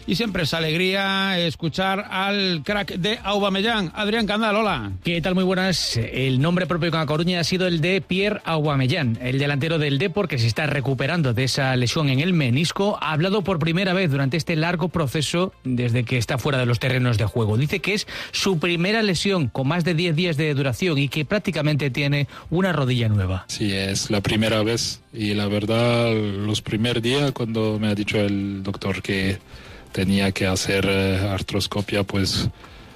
y siempre es alegría escuchar al crack de Aubameyang. Adrián Candal, hola. ¿Qué tal? Muy buenas. El nombre propio con A Coruña ha sido el de Pierre Aubameyang, el delantero del Depor, que se está recuperando de esa lesión en el menisco. Ha hablado por primera vez durante este largo proceso desde que está fuera de los terrenos de juego. Dice que es su primera lesión con más de 10 días de duración y que prácticamente tiene una rodilla nueva. Sí, es la primera vez y la verdad los primeros días cuando me ha dicho el doctor que tenía que hacer artroscopia, pues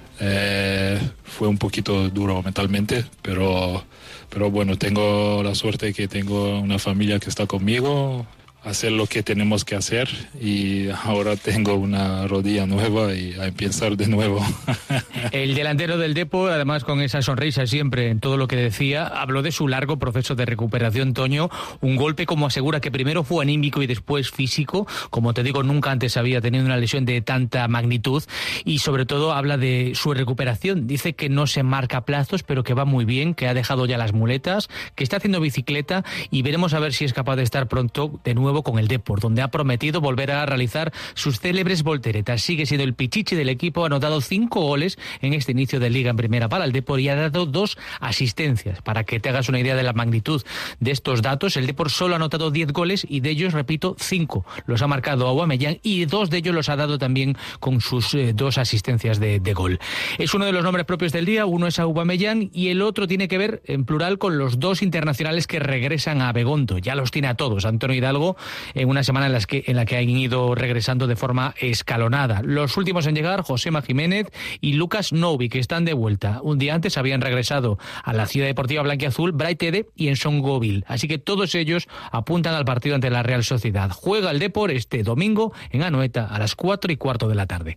fue un poquito duro mentalmente, pero bueno, tengo la suerte que tengo una familia que está conmigo, hacer lo que tenemos que hacer y ahora tengo una rodilla nueva y a empezar de nuevo. El delantero del Depor, además con esa sonrisa siempre en todo lo que decía, habló de su largo proceso de recuperación, Toño, un golpe como asegura que primero fue anímico y después físico, como te digo, nunca antes había tenido una lesión de tanta magnitud y sobre todo habla de su recuperación, dice que no se marca plazos pero que va muy bien, que ha dejado ya las muletas, que está haciendo bicicleta y veremos a ver si es capaz de estar pronto de nuevo con el Depor, donde ha prometido volver a realizar sus célebres volteretas. Sigue siendo el pichichi del equipo, ha anotado 5 goles en este inicio de Liga en Primera para el Depor y ha dado 2 asistencias. Para que te hagas una idea de la magnitud de estos datos, el Depor solo ha anotado 10 goles y de ellos, repito, 5 los ha marcado Aubameyang y 2 de ellos los ha dado también con sus 2 asistencias de gol. Es uno de los nombres propios del día, uno es Aubameyang y el otro tiene que ver en plural con los 2 internacionales que regresan a Abegondo. Ya los tiene a todos, Antonio Hidalgo, en una semana en la que han ido regresando de forma escalonada. Los últimos en llegar, Josema Jiménez y Lucas Novi, que están de vuelta. Un día antes habían regresado a la Ciudad Deportiva Blanquiazul Bright Ede y Enson Govil. Así que todos ellos apuntan al partido ante la Real Sociedad. Juega el Depor este domingo en Anoeta a las 4:15 de la tarde.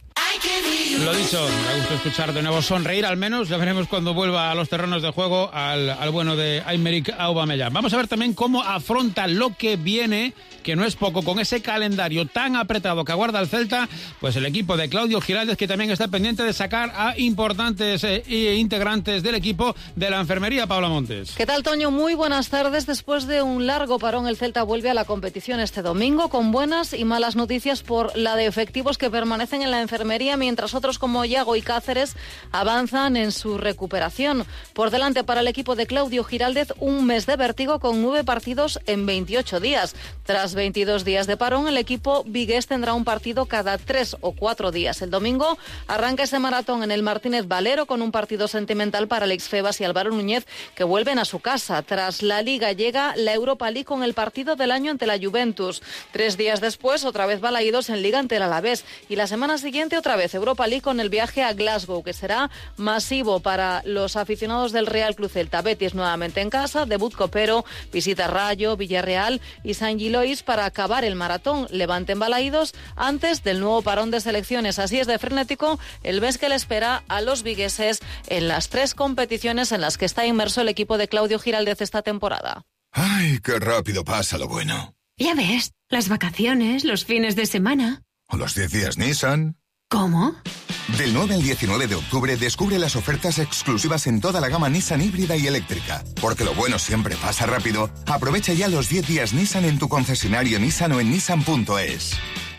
Lo dicho, me gusta escuchar de nuevo sonreír, al menos ya veremos cuando vuelva a los terrenos de juego al bueno de Aymeric Aubameyang. Vamos a ver también cómo afronta lo que viene, que no es poco, con ese calendario tan apretado que aguarda el Celta, pues el equipo de Claudio Giraldez, que también está pendiente de sacar a importantes integrantes del equipo de la enfermería. Paula Montes. ¿Qué tal, Toño? Muy buenas tardes. Después de un largo parón, el Celta vuelve a la competición este domingo con buenas y malas noticias por la de efectivos que permanecen en la enfermería, mientras otros como Yago y Cáceres avanzan en su recuperación. Por delante para el equipo de Claudio Giraldez un mes de vértigo con 9 partidos en 28 días. Tras 22 días de parón, el equipo vigués tendrá un partido cada 3 o 4 días. El domingo arranca ese maratón en el Martínez Valero con un partido sentimental para Alex Febas y Álvaro Núñez, que vuelven a su casa. Tras la Liga llega la Europa League con el partido del año ante la Juventus. 3 días después, otra vez Balaídos en Liga ante el Alavés. Y la semana siguiente, otra vez Europa League con el viaje a Glasgow, que será masivo para los aficionados del Real Club Celta. Betis nuevamente en casa, debut copero, visita Rayo, Villarreal y San Gilois para acabar el maratón. Levante en Balaídos antes del nuevo parón de selecciones. Así es de frenético el mes que le espera a los vigueses en las 3 competiciones en las que está inmerso el equipo de Claudio Giraldez esta temporada. ¡Ay, qué rápido pasa lo bueno! Ya ves, las vacaciones, los fines de semana. O los 10 días Nissan. ¿Cómo? Del 9 al 19 de octubre descubre las ofertas exclusivas en toda la gama Nissan híbrida y eléctrica. Porque lo bueno siempre pasa rápido. Aprovecha ya los 10 días Nissan en tu concesionario Nissan o en nissan.es.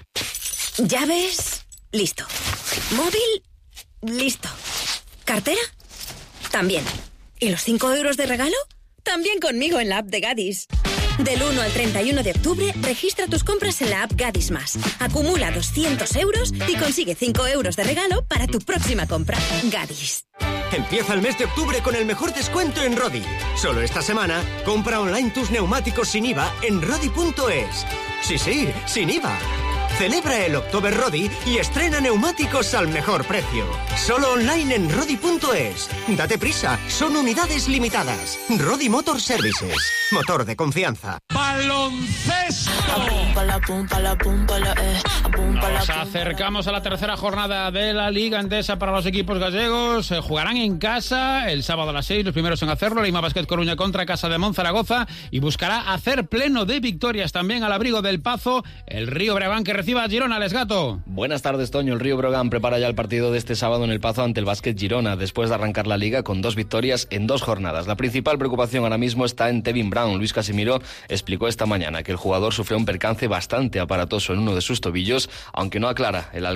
¿Llaves? Listo. ¿Móvil? Listo. ¿Cartera? También. ¿Y los 5 euros de regalo? También conmigo en la app de Gadis. Del 1 al 31 de octubre, registra tus compras en la app Gadis Más. Acumula 200 euros y consigue 5 euros de regalo para tu próxima compra. Gadis. Empieza el mes de octubre con el mejor descuento en Rodi. Solo esta semana, compra online tus neumáticos sin IVA en rodi.es. Sí, sin IVA. Celebra el October Rodi y estrena neumáticos al mejor precio. Solo online en rodi.es. Date prisa, son unidades limitadas. Rodi Motor Services. Motor de confianza. ¡Baloncesto! Nos acercamos a la tercera jornada de la Liga Endesa para los equipos gallegos. Jugarán en casa el sábado a las 6, los primeros en hacerlo. Lima Basket Coruña contra Casa de Monzaragoza y buscará hacer pleno de victorias también al abrigo del Pazo. El Río Breogán que recibe a Girona, Les Gato. Buenas tardes, Toño. El Río Breogán prepara ya el partido de este sábado en el Pazo ante el Basket Girona, después de arrancar la Liga con 2 victorias en 2 jornadas. La principal preocupación ahora mismo está en Tevin Brown. Luis Casimiro explicó esta mañana que el jugador sufrió un percance bastante aparatoso en uno de sus tobillos, aunque no aclara el